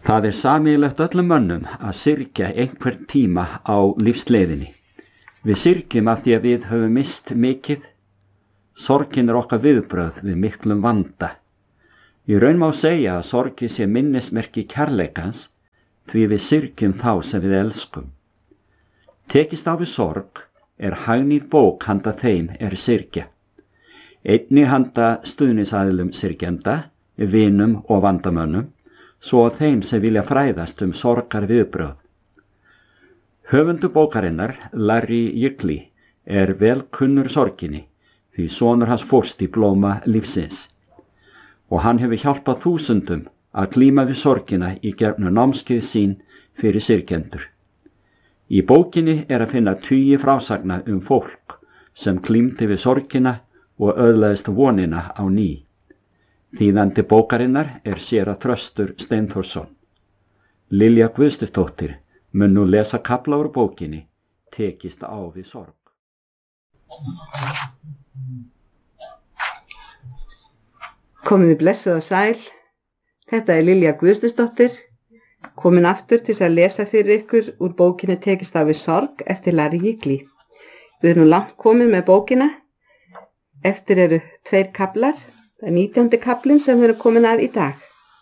Það sameiginlegt öllum mönnum að syrgja einhvern tíma á lífsleiðinni. Við syrgjum af því að við höfum misst mikið. Sorgin okkar viðbrögð við miklum vanda. Í raun má segja að sorgin sé minnismerki kærleikans því við syrgjum þá sem við elskum. Tekist á við sorg hagnýt bók handa þeim syrgja. Einnig handa stuðningsaðilum syrgjenda, vinum og vandamönnum, svo að þeim sem vilja fræðast sorgar viðbrögð. Höfundur bókarinnar, Larry Higley, vel kunnur sorginni, því sonur hans fórst í blóma lífsins. Og hann hefur hjálpað þúsundum að glíma við sorgina í gegnum námskeið sín fyrir syrgjendur. Í bókinni að finna tugi frásagna fólk sem glímdi við sorgina og öðlaðist vonina á ný. Þýðandi bókarinnar séra Þröstur Steinþórsson. Lilja Guðstusdóttir mun nú lesa kafla úr bókinni Tekist á við sorg. Komiði blessuð og sæl. Þetta Lilja Guðstusdóttir, komin aftur til að lesa fyrir ykkur úr bókinni Tekist á við sorg eftir Larry Higley. Við erum langt komin með bókina. Eftir 2 kaflar. Það 19. kaflinn sem við erum komin að í dag.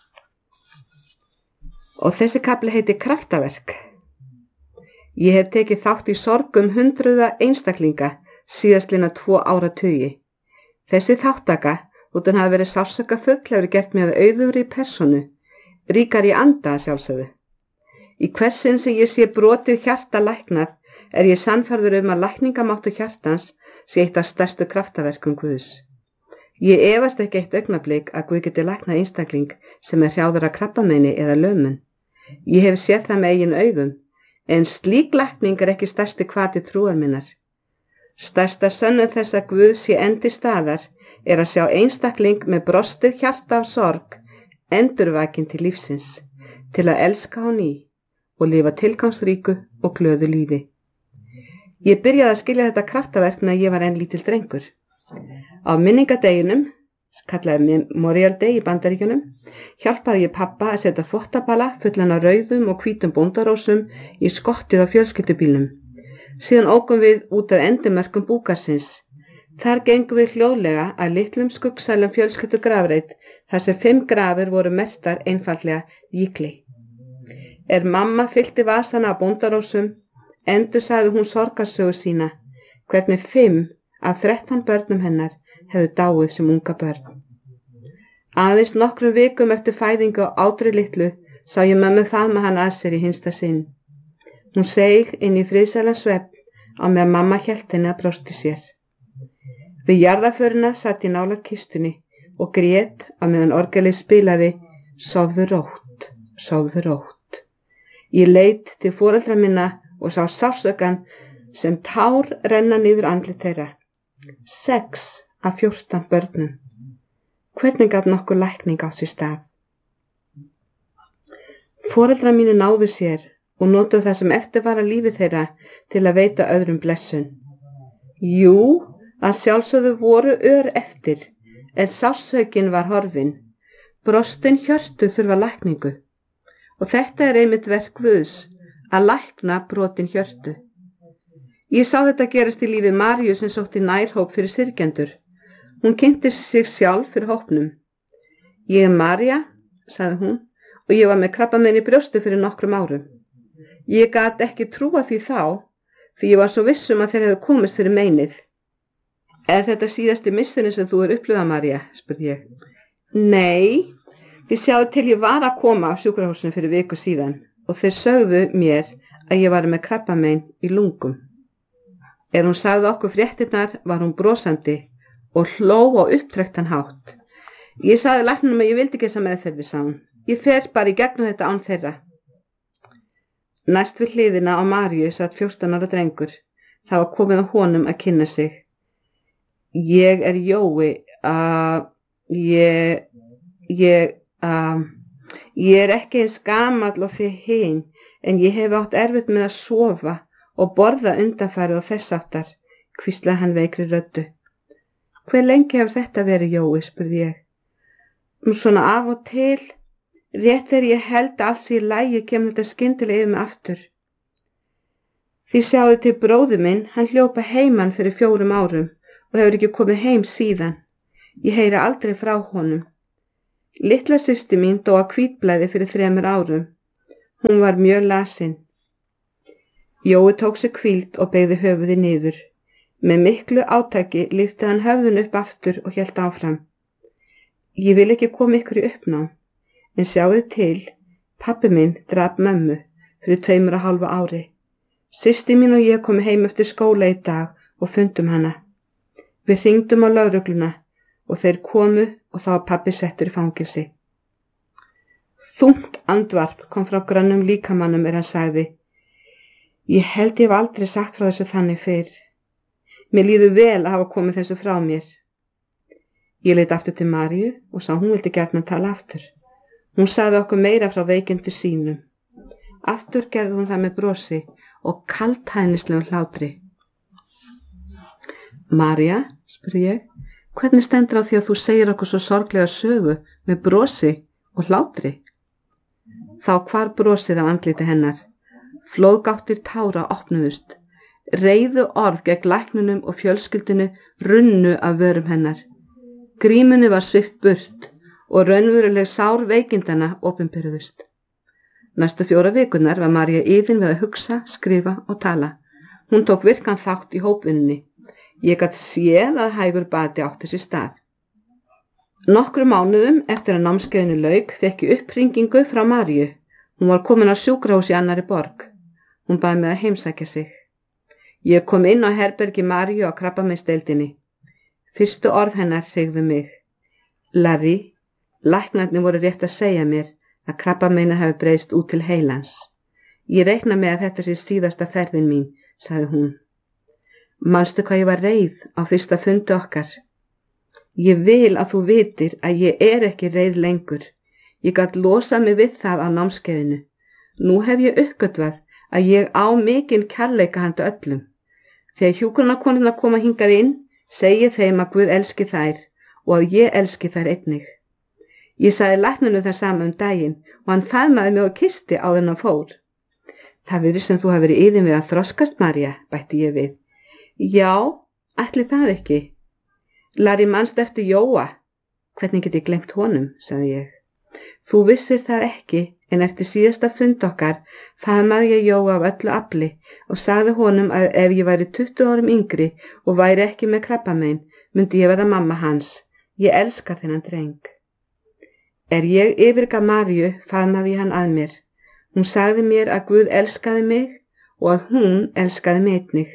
Og þessi kafli heitir Kraftaverk. Ég hef tekið þátt í sorgum hundruða einstaklinga síðastliðna 2 áratugi. Þessi þáttaka, þótt hann hafi verið sársaukafugl, hefur gert mig að auðugri persónu, ríkar í anda að sjálfsögðu. Í hvers sinn sem ég sé brotið hjarta læknað, ég sannfærður að lækningamáttur hjartans sé eitt af stærstu kraftaverkum Guðs. Ég efast ekki eitt augnablik að Guð geti læknað einstakling sem hrjáður af krabbameini eða lömun. Ég hef séð það með eigin augum, en slík lækning ekki stærsti hvati trúar minnar. Stærsta sönnun þess að Guð sé enn til staðar að sjá einstakling með brostið hjarta af sorg endurvakin til lífsins, til að elska á ný og lifa tilgangsríku og glöðu lífi. Ég byrjaði að skilja þetta kraftaverk meðan ég var enn lítill drengur. Á minningadeginum, kallaði Memorial Day í Bandaríkjunum, hjálpaði ég pappa að setja þvottabala fullan af rauðum og hvítum bóndarósum í skottið á fjölskyldubílnum. Síðan ókum við út af endimörkum búkarsins. Þar gengum við hljóðlega að litlum skuggsælum fjölskyldugrafreit þar sem 5 grafir voru merktar einfaldlega Higley. Mamma fyllti vasana af bóndarósum, endursagði hún sorgarsögu sína, hvernig 5 af 13 börnum hennar hefðu dáið sem unga börn. Aðeins nokkrum vikum eftir fæðingu á átri litlu sá ég mömmu faðma hana að sér í hinsta sinn. Hún seig inn í friðsælan svefn á meðan mamma hélt henni að brjósti sér. Við jarðarförina satt ég nálægt kistunni og grét á meðan orgelið spilaði Sofðu rótt, sofðu rótt. Ég leit til foreldra minna og sá sársaukann sem tár renna niður andlit þeirra. 6 af 14 börnum. Hvernig gat nokkur lækning á sér stað? Foreldrar mínir náðu sér og notuðu það sem eftir var af lífi þeirra til að veita öðrum blessun. Jú, að sjálfsögðu voru ör eftir, en sársaukin var horfin. Brostin hjörtu þurfa lækningu. Og þetta einmitt verk Guðs, að lækna brotin hjörtu. Ég sá þetta gerast í lífi Maríu sem sótti nærhóp fyrir syrgjendur. Hún kynnti sig sjálf fyrir hópnum. Ég María, sagði hún, og ég var með krabbamein í brjósti fyrir nokkrum árum. Ég gat ekki trúa því þá, því ég var svo viss að þeir hefðu komist fyrir meinið. Þetta síðasti missirinn sem þú upplifað, María, spurði ég. Nei, þið sjáðu til ég var að koma á sjúkrahúsinu fyrir viku síðan og þeir sögðu mér að ég var með krabbamein í lungum. Hún sagði okkur fréttirnar var hún brosandi og hló á upptrektan hátt. Ég sagði læknunum að ég vildi ekki þessa meðferði, sagði hún. Ég fer bara í gegnum þetta án þeirra. Næst við hliðina á Maríu satt 14 ára drengur. Það var komið á honum að kynna sig. Ég Jói, ég ekki eins gamall og þið hin, en ég hef átt erfitt með að sofa og borða undanfarið og þess áttar, hvíslaði hann veikri röddu. Hve lengi hefur þetta verið, Jói, spurði ég. Svona af og til, Rétt þegar ég held að allt sé í lagi kemur þetta skyndilega yfir mig aftur. Því sjáðu til bróður minn, hann hljópa heiman fyrir 4 árum og hefur ekki komið heim síðan. Ég heyri aldrei frá honum. Litla systir mín dó af hvítblæði fyrir 3 árum. Hún var mjög lasin. Jói tók sér hvíld og beygði höfuðið niður. Með miklu átaki lyfti hann höfðun upp aftur og hélt áfram. Ég vil ekki koma ykkur í uppnám, en sjáðu til, pabbi minn drap mömmu fyrir 2,5 ári. Systir mín og ég komum heim eftir skóla í dag og fundum hana. Við hringdum á lögregluna og þeir komu og þá var pabbi settur í fangelsi. Þungt andvarp kom frá grannum líkamannum hann sagði. Ég held ég hef aldrei sagt frá þessu þannig fyrr. Mér líður vel að hafa komið þessu frá mér. Ég leit aftur til Maríu og sá hún vildi gjarnan tala aftur. Hún sagði okkur meira frá veikindi sínum. Aftur gerði hún það með brosi og kaldhæðnislegum hlátri. María, spurði ég, hvernig stendur á því að þú segir okkur svo sorglega sögu með brosi og hlátri? Þá hvarf brosið á andliti hennar. Flóðgáttir tára opnuðust. Reiðu orð gegn læknunum og fjölskyldinu runnu af vörum hennar. Grímunni var svipt burt og raunveruleg sár veikindana opinberuðust. Næstu 4 vikurnar var María yfin við að hugsa, skrifa og tala. Hún tók virkan þátt í hópvinnunni. Ég gat séð að hægur bati átti sér stað. Nokkrum mánuðum eftir að námskeiðinu lauk fékk ég upphringingu frá Maríu. Hún var komin á sjúkrahús í annarri borg. Hún baði mig að heimsækja sig. Ég kom inn á herbergi Maríu á krabbameinsdeildinni. Fyrstu orð hennar hreyfðu mig. Larry, læknarnir voru rétt að segja mér að krabbameina hefði breiðst út til heilans. Ég reikna með að þetta sé síðasta ferðin mín, sagði hún. Manstu hvað ég var reið á fyrsta fundi okkar? Ég vil að þú vitir að ég er ekki reið lengur. Ég gat losað mig við það á námskeiðinu. Nú hef ég uppgötvað að ég á mikinn kærleika handa öllum. Þegar hjúkrunarkonurnar koma hingað inn, segi þeim að Guð elski þær og að ég elski þær einnig. Ég sagði lækninu það sama daginn og hann faðmaði mig og kyssti áður en hann fór. Það virðist sem þú hafi verið iðin við að þroskast, María, bætti ég við. Já, ætli það ekki. Larry, manstu eftir Jóa? Hvernig get ég glemt honum, sagði ég. Þú vissir það ekki, en eftir síðasta fund okkar faðmaði ég Jóa af öllu afli og sagði honum að ef ég væri 20 árum yngri og væri ekki með krabbamein, myndi ég verða mamma hans. Ég elska þennan dreng. Ég yfirgaf Maríu, faðmaði ég hann að mér. Hún sagði mér að Guð elskaði mig og að hún elskaði mig einnig.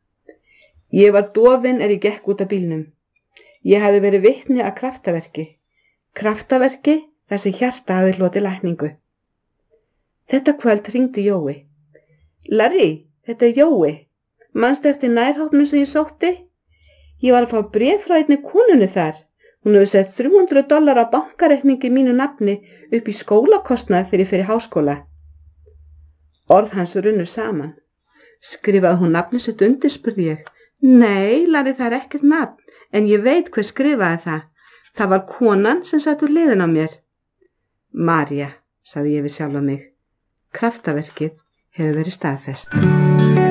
Ég var dofin ég gekk út af bílnum. Ég hafði verið vitni að kraftaverki. Kraftaverki þar sem hjarta hafði hlotið lækningu. Þetta kvöld hringdi Jói. Larry, þetta er Jói. Manstu eftir nærhópnum sem ég sótti? Ég var að fá bréf frá einni konunni þar. Hún hefur sett $300 á bankareikningi mínu nafni upp í skólakostnað þegar ég fer í háskóla. Orð hans runnu saman. Skrifaði hún nafnið sitt undir, spurði ég. Nei, Larry, það er ekkert nafn, en ég veit hver skrifaði það. Það var konan sem satt úr hliðina á mér. María, sagði ég við sjálfa mig. Kraftaverkið hefur verið staðfest.